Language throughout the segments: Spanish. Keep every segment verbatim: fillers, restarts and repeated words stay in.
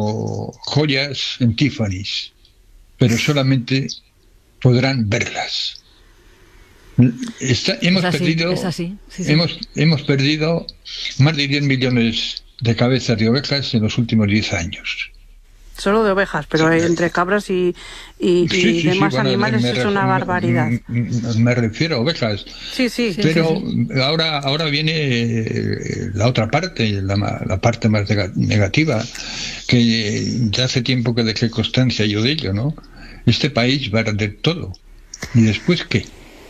como joyas en Tiffany's, pero solamente podrán verlas. Está, hemos es así, perdido es así. Sí, sí. hemos hemos perdido más de diez millones de cabezas de ovejas en los últimos diez años. Solo de ovejas, pero sí, entre cabras y, y, sí, y sí, demás sí, bueno, animales me, es me, una barbaridad. Me, me refiero a ovejas. Sí, sí. Pero sí, sí. ahora ahora viene la otra parte, la, la parte más negativa, que ya hace tiempo que dejé constancia yo de ello, ¿no? Este país va a arder todo. ¿Y después qué?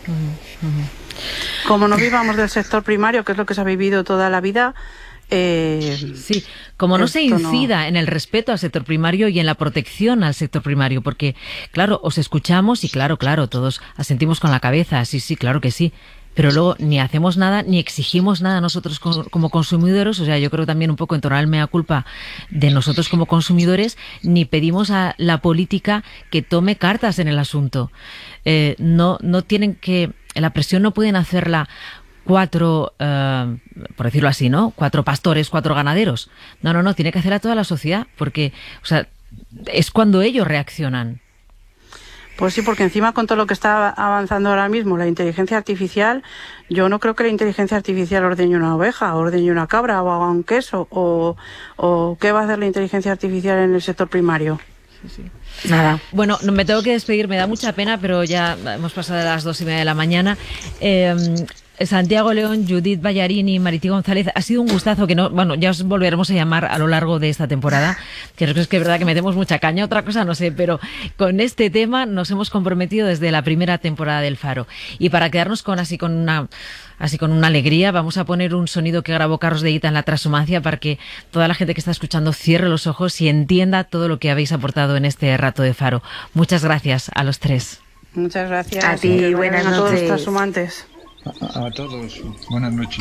Como no vivamos del sector primario, que es lo que se ha vivido toda la vida, eh, sí, como no se incida no... en el respeto al sector primario y en la protección al sector primario, porque, claro, os escuchamos y claro, claro, todos asentimos con la cabeza, sí, sí, claro que sí, pero luego ni hacemos nada, ni exigimos nada nosotros como consumidores, o sea, yo creo también un poco entonar el mea culpa de nosotros como consumidores, ni pedimos a la política que tome cartas en el asunto. Eh, no, no tienen que, la presión no pueden hacerla cuatro, uh, por decirlo así, ¿no? Cuatro pastores, cuatro ganaderos. No, no, no, tiene que hacer a toda la sociedad, porque, o sea, es cuando ellos reaccionan. Pues sí, porque encima con todo lo que está avanzando ahora mismo, la inteligencia artificial, yo no creo que la inteligencia artificial ordeñe una oveja, ordeñe una cabra o haga un queso, o, o ¿qué va a hacer la inteligencia artificial en el sector primario? Sí, sí. Nada. Bueno, me tengo que despedir, me da mucha pena, pero ya hemos pasado de las dos y media de la mañana. Eh, Santiago León, Judith Ballarini, Marití González, ha sido un gustazo que no, bueno, ya os volveremos a llamar a lo largo de esta temporada, que es que es verdad que metemos mucha caña, otra cosa no sé, pero con este tema nos hemos comprometido desde la primera temporada del Faro. Y para quedarnos con así con una así con una alegría, vamos a poner un sonido que grabó Carlos de Ita en la Transhumancia para que toda la gente que está escuchando cierre los ojos y entienda todo lo que habéis aportado en este rato de Faro. Muchas gracias a los tres. Muchas gracias. A ti, buenas noches. A todos los transhumantes. A, a todos, buenas noches.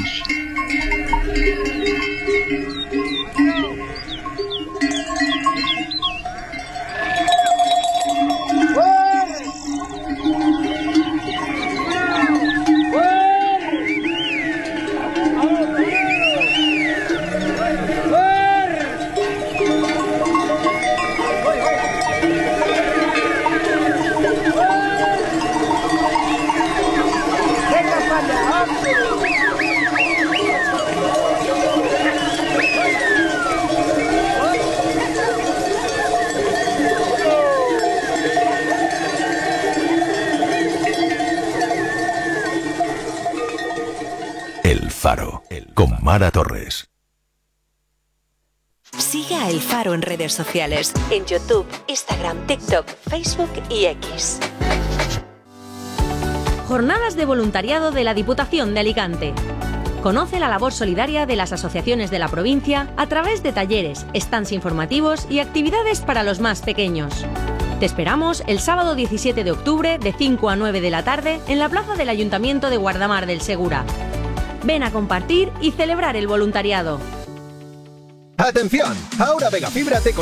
El Faro, con Mara Torres. Sigue a El Faro en redes sociales, en YouTube, Instagram, TikTok, Facebook y X. Jornadas de voluntariado de la Diputación de Alicante. Conoce la labor solidaria de las asociaciones de la provincia a través de talleres, stands informativos y actividades para los más pequeños. Te esperamos el sábado diecisiete de octubre de cinco a nueve de la tarde en la plaza del Ayuntamiento de Guardamar del Segura. Ven a compartir y celebrar el voluntariado. ¡Atención! Ahora Vegafibra te conecta